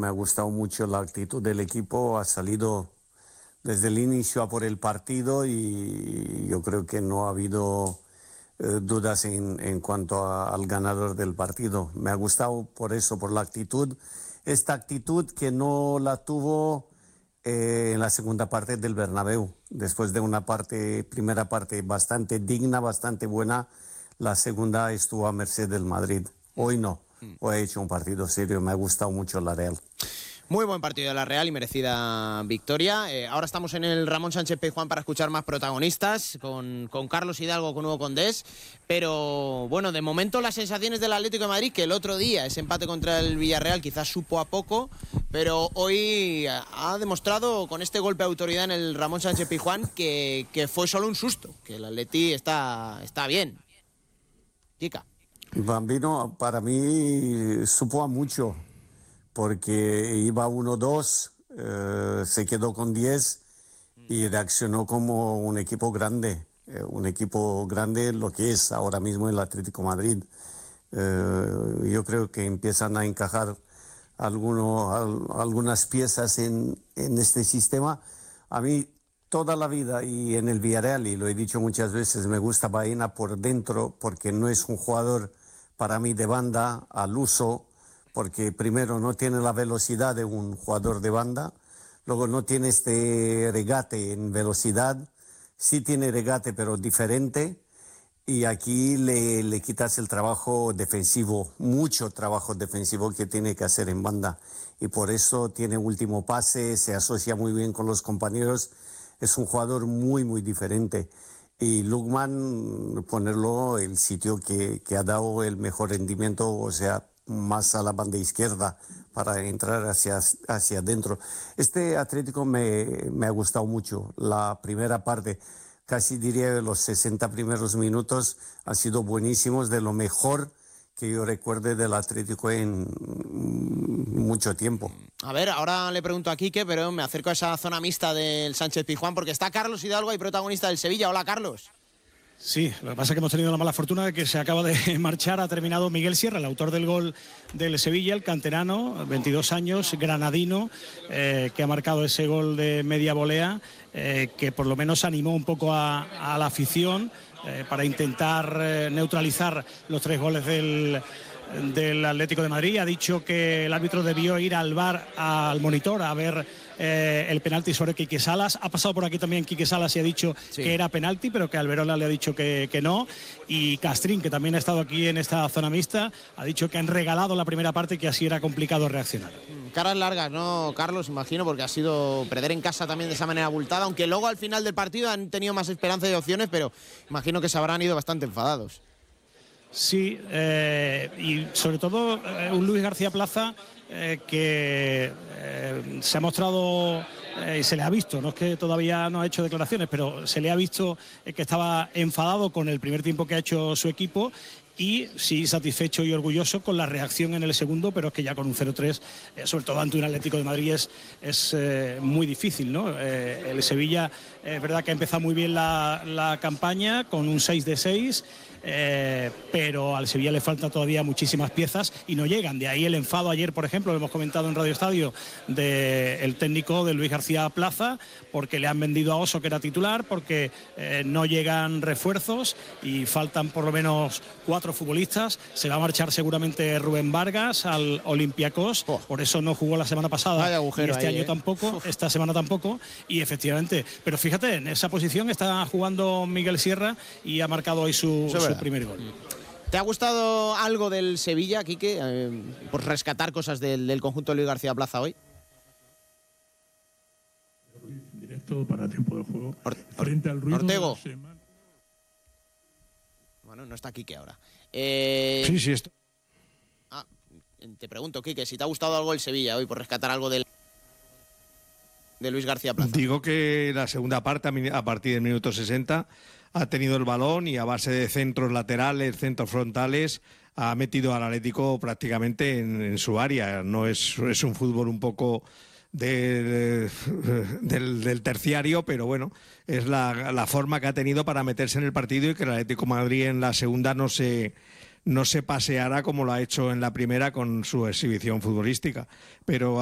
me ha gustado mucho la actitud del equipo, ha salido desde el inicio a por el partido y yo creo que no ha habido dudas en cuanto al ganador del partido. Me ha gustado por eso, por la actitud, esta actitud que no la tuvo en la segunda parte del Bernabéu. Después de una primera parte bastante digna, bastante buena, la segunda estuvo a merced del Madrid. Hoy no, hoy ha hecho un partido serio, me ha gustado mucho la Real. Muy buen partido de la Real y merecida victoria. Ahora estamos en el Ramón Sánchez Pizjuán para escuchar más protagonistas, con Carlos Hidalgo, con Hugo Condés. Pero bueno, de momento las sensaciones del Atlético de Madrid, que el otro día ese empate contra el Villarreal quizás supo a poco, pero hoy ha demostrado con este golpe de autoridad en el Ramón Sánchez Pizjuán que fue solo un susto, que el Atleti está bien. Kika. Bambino, para mí supo a mucho, porque iba 1-2, se quedó con 10 y reaccionó como un equipo grande lo que es ahora mismo el Atlético de Madrid. Yo creo que empiezan a encajar algunas piezas en este sistema. A mí toda la vida y en el Villarreal, y lo he dicho muchas veces, me gusta Baena por dentro, porque no es un jugador para mí de banda al uso, porque primero no tiene la velocidad de un jugador de banda, luego no tiene este regate en velocidad, sí tiene regate pero diferente, y aquí le quitas el trabajo defensivo, mucho trabajo defensivo que tiene que hacer en banda, y por eso tiene último pase, se asocia muy bien con los compañeros, es un jugador muy muy diferente. Y Lookman, ponerlo el sitio que ha dado el mejor rendimiento, o sea, más a la banda izquierda para entrar hacia adentro. Este Atlético me ha gustado mucho. La primera parte, casi diría los 60 primeros minutos, han sido buenísimos, de lo mejor que yo recuerde del Atlético en mucho tiempo. A ver, ahora le pregunto a Quique, pero me acerco a esa zona mixta del Sánchez Pizjuán porque está Carlos Hidalgo y protagonista del Sevilla. Hola, Carlos. Sí, lo que pasa es que hemos tenido la mala fortuna de que se acaba de marchar, ha terminado Miguel Sierra, el autor del gol del Sevilla, el canterano, 22 años, granadino, que ha marcado ese gol de media volea, que por lo menos animó un poco a la afición para intentar neutralizar los 3 goles del Atlético de Madrid. Ha dicho que el árbitro debió ir al VAR, al monitor, a ver el penalti sobre Quique Salas. Ha pasado por aquí también Quique Salas y ha dicho que era penalti, pero que Alberola le ha dicho que no. Y Castrín, que también ha estado aquí en esta zona mixta, ha dicho que han regalado la primera parte y que así era complicado reaccionar. Caras largas, ¿no, Carlos? Imagino, porque ha sido perder en casa también de esa manera abultada, aunque luego al final del partido han tenido más esperanza y opciones, pero imagino que se habrán ido bastante enfadados. Sí, y sobre todo un Luis García Plaza que se ha mostrado y se le ha visto, no es que todavía no ha hecho declaraciones, pero se le ha visto que estaba enfadado con el primer tiempo que ha hecho su equipo y sí satisfecho y orgulloso con la reacción en el segundo, pero es que ya con un 0-3, sobre todo ante un Atlético de Madrid, es muy difícil, ¿no? El Sevilla es verdad que ha empezado muy bien la campaña con un 6 de 6, pero al Sevilla le faltan todavía muchísimas piezas y no llegan. De ahí el enfado ayer, por ejemplo, lo hemos comentado en Radio Estadio, del técnico de Luis García Plaza, porque le han vendido a Oso, que era titular, porque no llegan refuerzos y faltan por lo menos 4 futbolistas. Se va a marchar seguramente Rubén Vargas al Olympiacos, por eso no jugó la semana pasada y este año tampoco, esta semana tampoco, y efectivamente, pero fíjate, en esa posición está jugando Miguel Sierra y ha marcado hoy su primer gol. ¿Te ha gustado algo del Sevilla, Quique, por rescatar cosas del conjunto de Luis García Plaza hoy? Directo para tiempo de juego. Frente al ruido Ortego. de la semana. Bueno, no está Quique ahora. Sí, está. Te pregunto, Quique, si te ha gustado algo el Sevilla hoy por rescatar algo de Luis García Plaza. Digo que la segunda parte, a partir del minuto 60, ha tenido el balón y a base de centros laterales, centros frontales, ha metido al Atlético prácticamente en su área. No es un fútbol un poco del terciario, pero bueno, es la forma que ha tenido para meterse en el partido y que el Atlético de Madrid en la segunda no se paseará como lo ha hecho en la primera con su exhibición futbolística. Pero